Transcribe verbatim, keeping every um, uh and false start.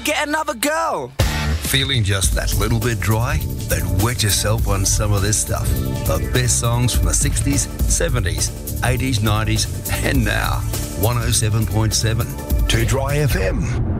Get another girl. Feeling just that little bit dry? Then wet yourself on some of this stuff. The best songs from the sixties, seventies, eighties, nineties and now. one oh seven point seven. two Dry F M.